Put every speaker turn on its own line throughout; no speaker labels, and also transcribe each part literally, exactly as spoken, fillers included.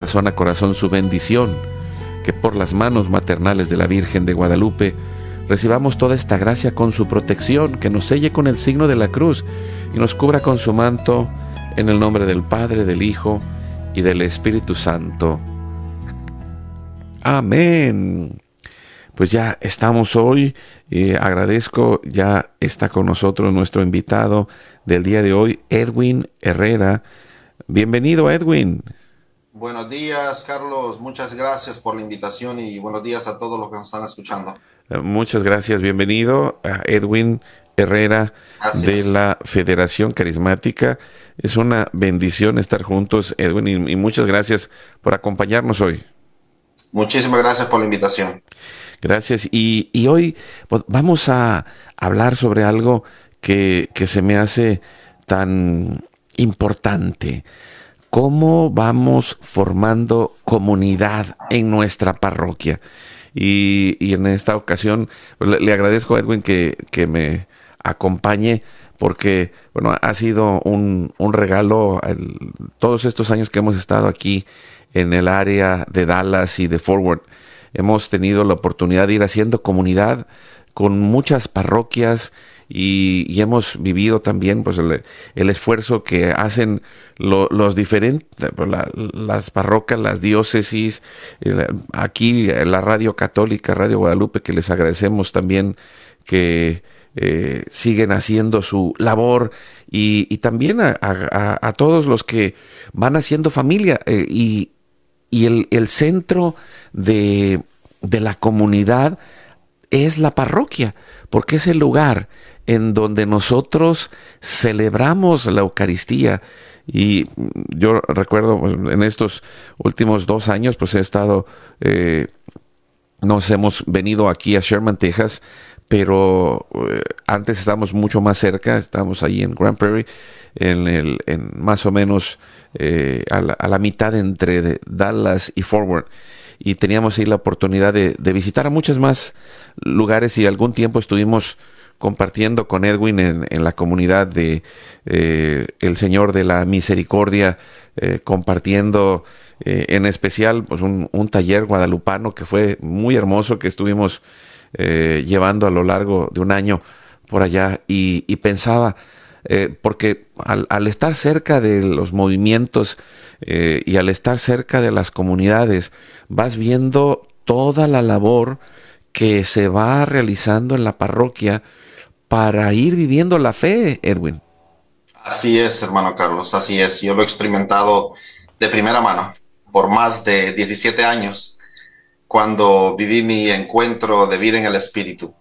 corazón a corazón su bendición, que por las manos maternales de la Virgen de Guadalupe recibamos toda esta gracia con su protección, que nos selle con el signo de la cruz y nos cubra con su manto, en el nombre del Padre, del Hijo y del Espíritu Santo. Amén. Pues ya estamos hoy, eh, agradezco, ya está con nosotros nuestro invitado del día de hoy, Edwin Herrera. Bienvenido, Edwin.
Buenos días, Carlos. Muchas gracias por la invitación y buenos días a todos los que nos están escuchando.
Eh, muchas gracias. Bienvenido a Edwin Herrera de
Gracias.
la Federación Carismática. Es una bendición estar juntos, Edwin, y, y muchas gracias por acompañarnos hoy.
Muchísimas gracias por la invitación.
Gracias. Y, y hoy pues, vamos a hablar sobre algo que, que se me hace tan importante. ¿Cómo vamos formando comunidad en nuestra parroquia? Y, y en esta ocasión pues, le, le agradezco a Edwin que, que me acompañe, porque bueno, ha sido un, un regalo el, todos estos años que hemos estado aquí en el área de Dallas y de Fort Worth. Hemos tenido la oportunidad de ir haciendo comunidad con muchas parroquias y, y hemos vivido también pues el, el esfuerzo que hacen lo, los diferentes, la, las parroquias, las diócesis, eh, aquí la Radio Católica, Radio Guadalupe, que les agradecemos también que eh, siguen haciendo su labor, y, y también a, a, a todos los que van haciendo familia, eh, y, y el, el centro de, de la comunidad es la parroquia, porque es el lugar en donde nosotros celebramos la Eucaristía. Y yo recuerdo pues, en estos últimos dos años, pues he estado, eh, nos hemos venido aquí a Sherman, Texas, pero eh, antes estábamos mucho más cerca, estábamos ahí en Grand Prairie, en, el, en más o menos eh, a, la, a la mitad entre de Dallas y Fort Worth. Y teníamos ahí la oportunidad de, de visitar a muchos más lugares, y algún tiempo estuvimos compartiendo con Edwin en, en la comunidad de eh, el Señor de la Misericordia, eh, compartiendo eh, en especial pues un, un taller guadalupano que fue muy hermoso, que estuvimos eh, llevando a lo largo de un año por allá, y, y pensaba, eh, porque al, al estar cerca de los movimientos eh, y al estar cerca de las comunidades, vas viendo toda la labor que se va realizando en la parroquia para ir viviendo la fe, Edwin.
Así es, hermano Carlos, así es. Yo lo he experimentado de primera mano por más de diecisiete años, cuando viví mi encuentro de vida en el Espíritu.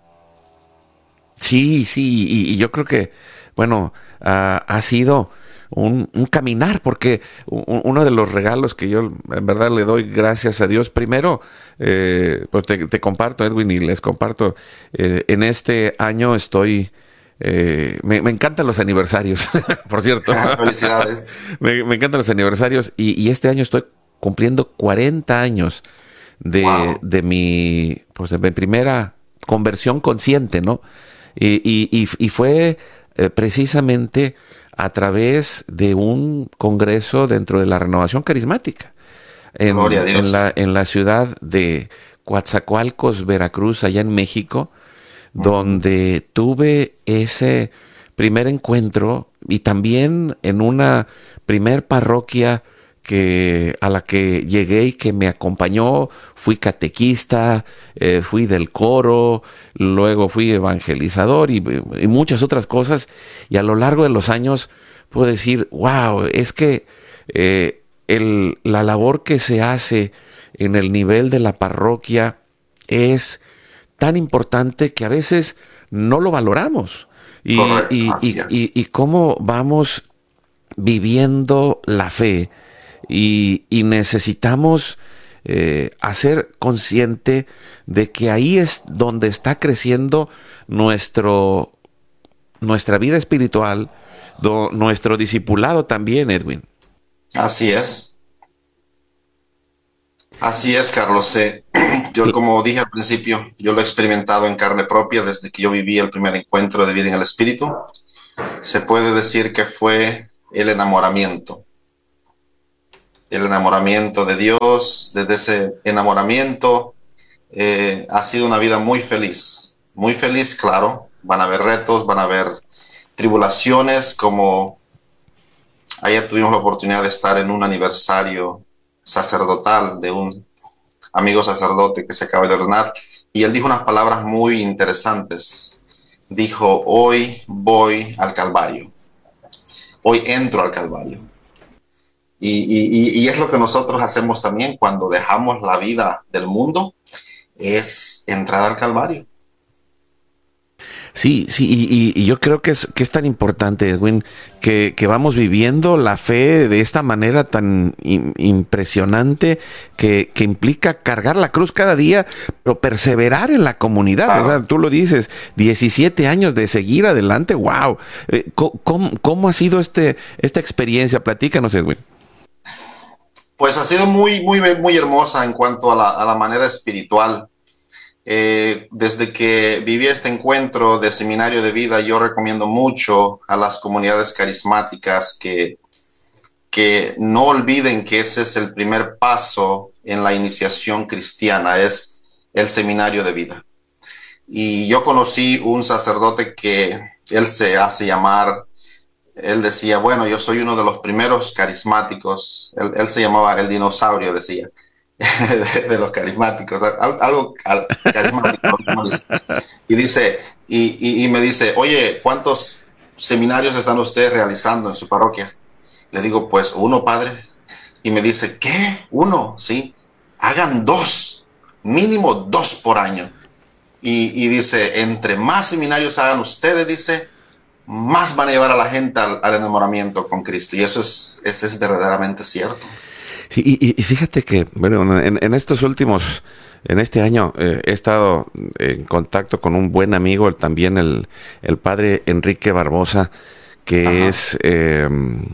Sí, sí, y, y yo creo que, bueno, uh, ha sido un, un caminar, porque un, uno de los regalos que yo en verdad le doy gracias a Dios, primero, eh, pues te, te comparto, Edwin, y les comparto, eh, en este año estoy, eh, me, me encantan los aniversarios, por cierto.
Felicidades.
me, me encantan los aniversarios, y, y este año estoy cumpliendo cuarenta años de,
Wow.
de mi, pues de mi primera conversión consciente, ¿no? Y, y, y, y fue eh, precisamente a través de un congreso dentro de la Renovación Carismática
Gloria a
en, en, la,
Dios.
en la ciudad de Coatzacoalcos, Veracruz, allá en México,
Ujú.
donde tuve ese primer encuentro, y también en una primer parroquia que, a la que llegué y que me acompañó. Fui catequista, eh, fui del coro, luego fui evangelizador, y, y muchas otras cosas, y a lo largo de los años puedo decir, wow, es que eh, el, la labor que se hace en el nivel de la parroquia es tan importante que a veces no lo valoramos. Y,
Correcto,
y,
así
y, y,
es.
y cómo vamos viviendo la fe, y, y necesitamos eh, hacer consciente de que ahí es donde está creciendo nuestro, nuestra vida espiritual, do, nuestro discipulado también, Edwin.
Así es. Así es, Carlos. Eh, yo, como dije al principio, yo lo he experimentado en carne propia desde que yo viví el primer encuentro de vida en el Espíritu. Se puede decir que fue el enamoramiento. el enamoramiento de Dios. Desde ese enamoramiento eh, ha sido una vida muy feliz, muy feliz, claro. Van a haber retos, van a haber tribulaciones, como ayer tuvimos la oportunidad de estar en un aniversario sacerdotal de un amigo sacerdote que se acaba de ordenar, y él dijo unas palabras muy interesantes. Dijo: hoy voy al Calvario, hoy entro al Calvario. Y, y, y es lo que nosotros hacemos también cuando dejamos la vida del mundo, es entrar al Calvario.
Sí, sí, y, y, y yo creo que es, que es tan importante, Edwin, que, que vamos viviendo la fe de esta manera tan im, impresionante, que, que implica cargar la cruz cada día, pero perseverar en la comunidad. Claro. O sea, tú lo dices, diecisiete años de seguir adelante, wow. Eh, ¿cómo, ¿Cómo ha sido este, esta experiencia? Platícanos, Edwin.
Pues ha sido muy, muy, muy hermosa en cuanto a la, a la manera espiritual. Eh, desde que viví este encuentro de seminario de vida, yo recomiendo mucho a las comunidades carismáticas que, que no olviden que ese es el primer paso en la iniciación cristiana, es el seminario de vida. Y yo conocí un sacerdote que él se hace llamar, él decía, bueno, yo soy uno de los primeros carismáticos, él, él se llamaba el dinosaurio, decía. De, de los carismáticos, algo carismático. Y dice, y, y, y me dice, oye, ¿cuántos seminarios están ustedes realizando en su parroquia? Le digo, pues uno, padre. Y me dice, ¿qué? ¿Uno? Sí. Hagan dos, mínimo dos por año. Y, y dice, entre más seminarios hagan ustedes, dice, más van a llevar a la gente al, al enamoramiento con Cristo. Y eso es, eso es verdaderamente cierto.
Sí, y, y fíjate que, bueno, en, en estos últimos, en este año, eh, he estado en contacto con un buen amigo, también el, el padre Enrique Barbosa, que Ajá. es eh,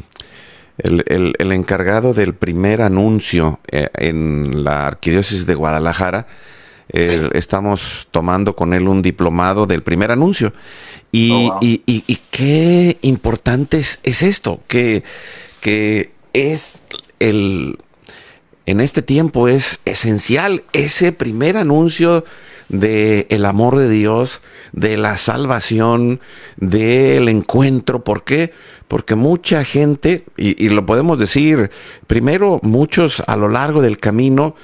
el, el, el encargado del primer anuncio eh, en la Arquidiócesis de Guadalajara. Eh, sí. Estamos tomando con él un diplomado del primer anuncio. Y, oh, wow. y, y, y qué importante es, es esto, que, que es el... En este tiempo es esencial ese primer anuncio de el amor de Dios, de la salvación, del encuentro. ¿Por qué? Porque mucha gente, y, y lo podemos decir, primero muchos a lo largo del camino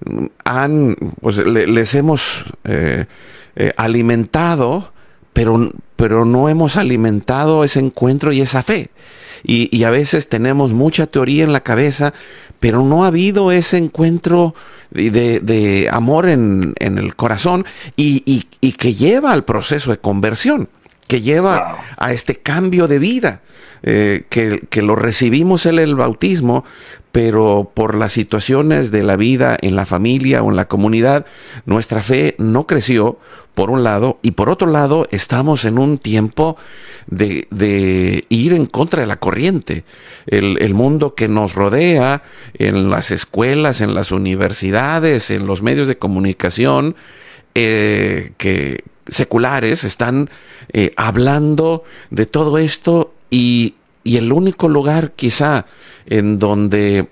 han, pues le, les hemos eh, eh, alimentado, pero, pero no hemos alimentado ese encuentro y esa fe. Y, y a veces tenemos mucha teoría en la cabeza, pero no ha habido ese encuentro de, de amor en, en el corazón y, y, y que lleva al proceso de conversión, que lleva wow. a este cambio de vida, eh, que, que lo recibimos en el bautismo, pero por las situaciones de la vida en la familia o en la comunidad, nuestra fe no creció, por un lado, y por otro lado, estamos en un tiempo de, de ir en contra de la corriente. El, el mundo que nos rodea, en las escuelas, en las universidades, en los medios de comunicación, eh, que seculares, están eh, hablando de todo esto, y, y el único lugar quizá en donde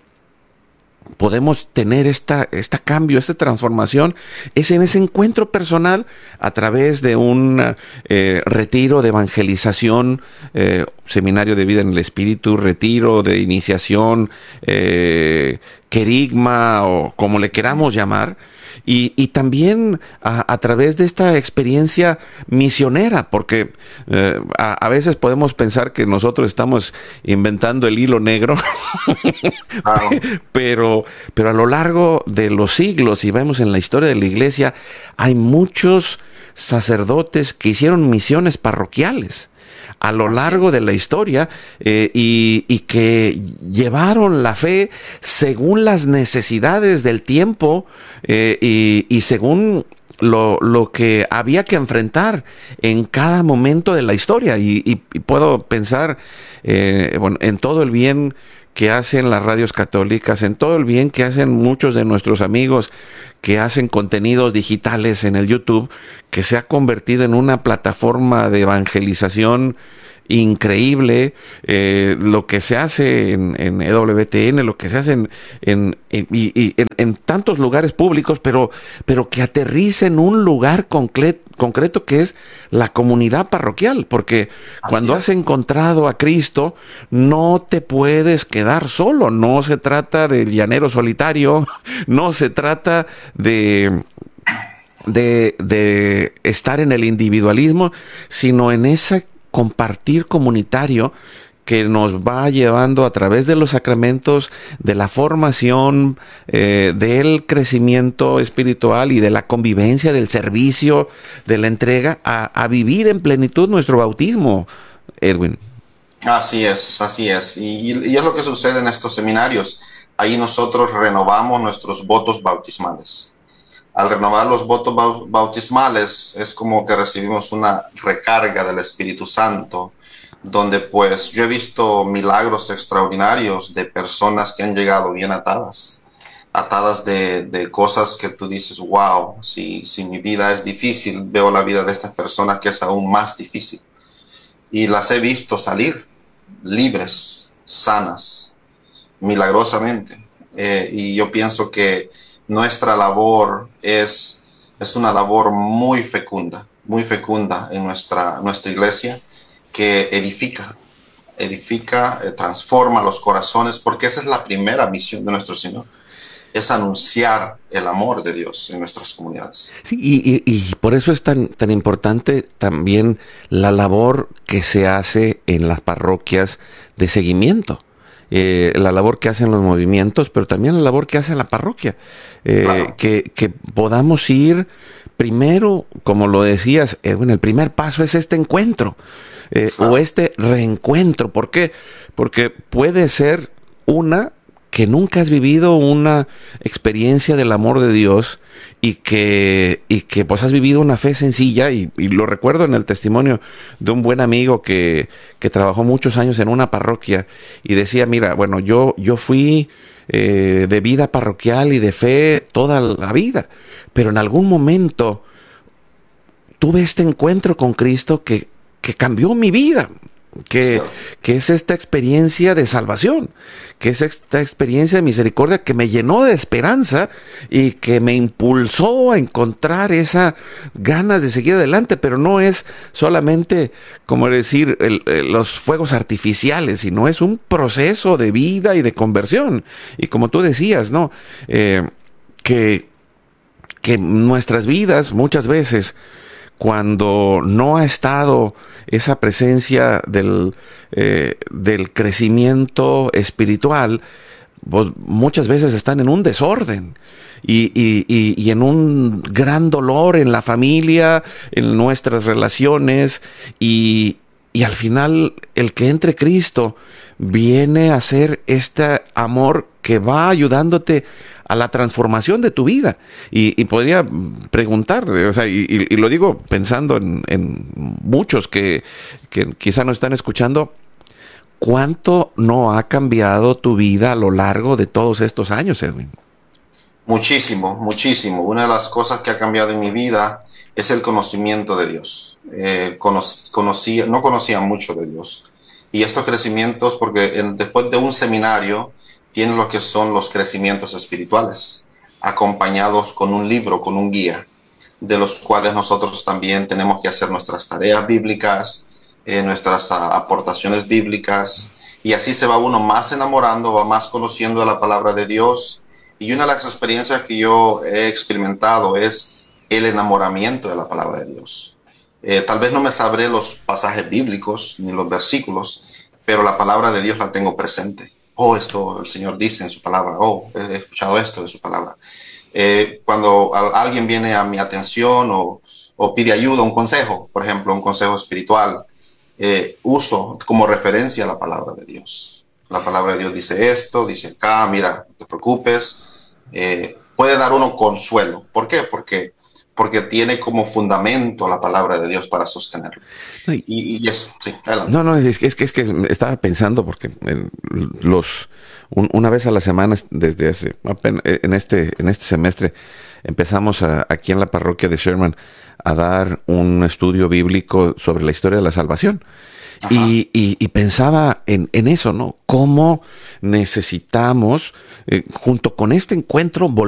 podemos tener esta, este cambio, esta transformación, es en ese encuentro personal a través de un eh, retiro de evangelización, eh, seminario de vida en el espíritu, retiro de iniciación, eh, querigma o como le queramos llamar. Y, y también a, a través de esta experiencia misionera, porque eh, a, a veces podemos pensar que nosotros estamos inventando el hilo negro, ah. pero, pero a lo largo de los siglos, y vemos en la historia de la iglesia, hay muchos sacerdotes que hicieron misiones parroquiales a lo largo de la historia eh, y, y que llevaron la fe según las necesidades del tiempo eh, y, y según lo, lo que había que enfrentar en cada momento de la historia. Y, y, y puedo pensar eh, bueno, en todo el bien que hacen las radios católicas, en todo el bien que hacen muchos de nuestros amigos que hacen contenidos digitales en el YouTube, que se ha convertido en una plataforma de evangelización increíble, eh, lo que se hace en, en E W T N, lo que se hace en, en, en, y, y en, en tantos lugares públicos, pero, pero que aterrice en un lugar concreto, concreto que es la comunidad parroquial, porque
Así
cuando
es.
has encontrado a Cristo, no te puedes quedar solo, no se trata del llanero solitario, no se trata de... De, de estar en el individualismo, sino en ese compartir comunitario que nos va llevando a través de los sacramentos, de la formación, eh, del crecimiento espiritual y de la convivencia, del servicio, de la entrega, a, a vivir en plenitud nuestro bautismo, Edwin.
Así es, así es. Y, y- y es lo que sucede en estos seminarios. Ahí nosotros renovamos nuestros votos bautismales. Al renovar los votos bau- bautismales es como que recibimos una recarga del Espíritu Santo, donde pues yo he visto milagros extraordinarios de personas que han llegado bien atadas, atadas de, de cosas que tú dices, wow, si, si mi vida es difícil, veo la vida de estas personas que es aún más difícil. Y las he visto salir libres, sanas, milagrosamente. Eh, y yo pienso que nuestra labor es, es una labor muy fecunda, muy fecunda en nuestra, nuestra iglesia, que edifica, edifica, eh, transforma los corazones, porque esa es la primera misión de nuestro Señor, es anunciar el amor de Dios en nuestras comunidades.
Sí, y, y- y por eso es tan, tan importante también la labor que se hace en las parroquias de seguimiento. Eh, la labor que hacen los movimientos, pero también la labor que hace la parroquia. Eh,
Claro,
que, que podamos ir primero, como lo decías, Edwin, el primer paso es este encuentro, eh, o
claro.
este reencuentro. ¿Por qué? Porque puede ser una que nunca has vivido una experiencia del amor de Dios y que, y que pues has vivido una fe sencilla y, y lo recuerdo en el testimonio de un buen amigo que, que trabajó muchos años en una parroquia y decía, mira, bueno, yo, yo fui eh, de vida parroquial y de fe toda la vida, pero en algún momento tuve este encuentro con Cristo que, que cambió mi vida, que,
Cierto.
que es esta experiencia de salvación, que es esta experiencia de misericordia que me llenó de esperanza y que me impulsó a encontrar esas ganas de seguir adelante, pero no es solamente, como decir, el- el- los fuegos artificiales, sino es un proceso de vida y de conversión. Y como tú decías, ¿no? Eh, que, que nuestras vidas muchas veces cuando no ha estado esa presencia del, eh, del crecimiento espiritual, pues, muchas veces están en un desorden y, y- y- y en un gran dolor en la familia, en nuestras relaciones y, y al final el que entre Cristo viene a ser este amor que va ayudándote a la transformación de tu vida. Y, y podría preguntar, o sea, y, y- y lo digo pensando en, en muchos que, que quizá nos están escuchando, ¿cuánto no ha cambiado tu vida a lo largo de todos estos años, Edwin?
Muchísimo, muchísimo. Una de las cosas que ha cambiado en mi vida es el conocimiento de Dios. Eh, cono conocía, no conocía mucho de Dios. Y estos crecimientos, porque en, después de un seminario, tienen lo que son los crecimientos espirituales, acompañados con un libro, con un guía, de los cuales nosotros también tenemos que hacer nuestras tareas bíblicas, eh, nuestras a, aportaciones bíblicas, y así se va uno más enamorando, va más conociendo la palabra de Dios. Y una de las experiencias que yo he experimentado es el enamoramiento de la palabra de Dios. Eh, tal vez no me sabré los pasajes bíblicos ni los versículos, pero la palabra de Dios la tengo presente. Oh, esto el Señor dice en su palabra. Oh, he escuchado esto de su palabra. Eh, cuando a, alguien viene a mi atención o, o pide ayuda, un consejo, por ejemplo, un consejo espiritual, eh, uso como referencia la palabra de Dios. La palabra de Dios dice esto, dice acá, mira, no te preocupes. Eh, puede dar uno consuelo. ¿Por qué? Porque porque tiene como fundamento la palabra de Dios para sostenerlo.
Sí.
Y, y eso, sí, adelante.
No, no, es que, es que, es que estaba pensando porque en los un, una vez a la semana desde hace apenas, en este en este semestre empezamos a, aquí en la parroquia de Sherman a dar un estudio bíblico sobre la historia de la salvación. Y, y, y pensaba en, en eso, ¿no? Cómo necesitamos, eh, junto con este encuentro,